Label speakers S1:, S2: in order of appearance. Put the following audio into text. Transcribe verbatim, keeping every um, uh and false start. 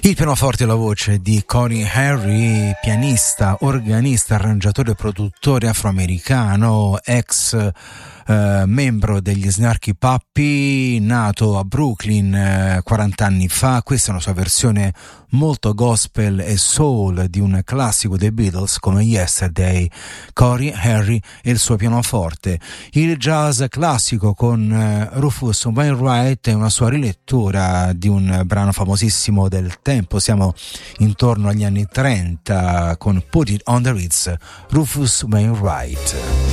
S1: Il pianoforte e la voce di Cory Henry, pianista, organista, arrangiatore e produttore afroamericano, ex eh, membro degli Snarky Puppy, nato a Brooklyn eh, quaranta anni fa. Questa è una sua versione molto gospel e soul di un classico dei Beatles come Yesterday. Cory Henry e il suo pianoforte. Il jazz classico con eh, Rufus Wainwright è una sua rilettura di un brano famosissimo del tempo. Siamo intorno agli anni trenta con Put It on the Ritz, Rufus Wainwright.